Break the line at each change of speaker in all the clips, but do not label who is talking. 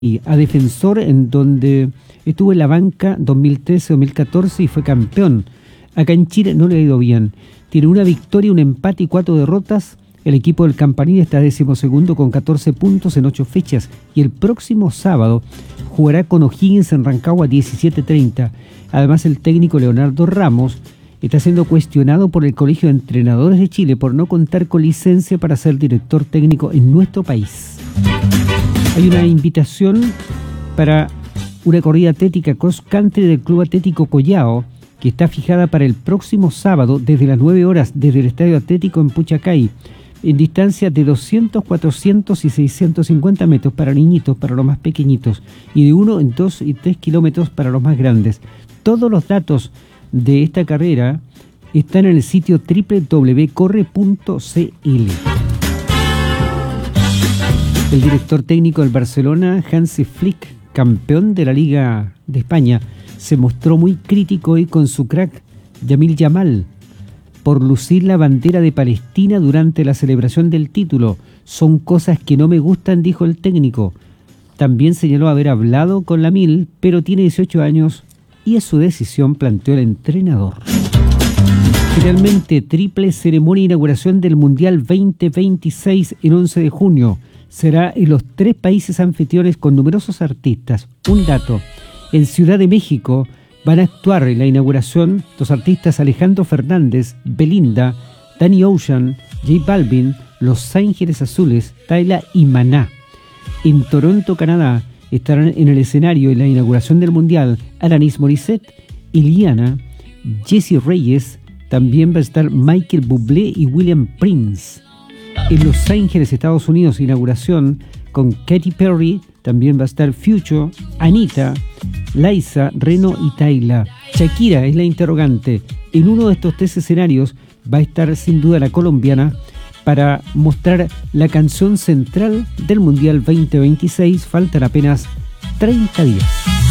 a Defensor, en donde estuvo en la banca 2013-2014 y fue campeón. Acá en Chile no le ha ido bien. Tiene una victoria, un empate y 4 derrotas. El equipo del Campanilla está 12º con 14 puntos en 8 fechas. Y el próximo sábado jugará con O'Higgins en Rancagua a 17:30. Además, el técnico Leonardo Ramos está siendo cuestionado por el Colegio de Entrenadores de Chile por no contar con licencia para ser director técnico en nuestro país. Hay una invitación para una corrida atlética cross country del Club Atlético Collao, que está fijada para el próximo sábado desde las 9 horas desde el Estadio Atlético en Puchacay, en distancia de 200, 400 y 650 metros para niñitos, para los más pequeñitos, y de 1, 2 y 3 kilómetros para los más grandes. Todos los datos de esta carrera están en el sitio www.corre.cl. El director técnico del Barcelona, Hansi Flick, campeón de la Liga de España, se mostró muy crítico hoy con su crack, Yamil Yamal, por lucir la bandera de Palestina durante la celebración del título. Son cosas que no me gustan, dijo el técnico. También señaló haber hablado con Lamil, pero tiene 18 años y es su decisión, planteó el entrenador. Finalmente, triple ceremonia de inauguración del Mundial 2026 en 11 de junio. Será en los 3 países anfitriones con numerosos artistas. Un dato, en Ciudad de México van a actuar en la inauguración los artistas Alejandro Fernández, Belinda, Danny Ocean, J Balvin, Los Ángeles Azules, Tyla y Maná. En Toronto, Canadá, estarán en el escenario en la inauguración del Mundial Alanis Morissette, Iliana, Jessie Reyes, también va a estar Michael Bublé y William Prince. En Los Ángeles, Estados Unidos, inauguración con Katy Perry, también va a estar Future, Anita, Liza, Reno y Tyla. Shakira es la interrogante. En uno de estos 3 escenarios va a estar sin duda la colombiana para mostrar la canción central del Mundial 2026. Faltan apenas 30 días.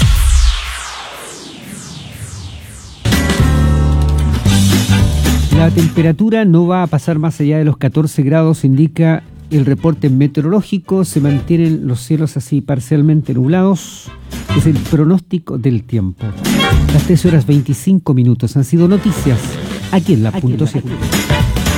La temperatura no va a pasar más allá de los 14 grados, indica el reporte meteorológico. Se mantienen los cielos así parcialmente nublados. Es el pronóstico del tiempo. Las 3 horas 25 minutos han sido noticias aquí en la Punto Seguro.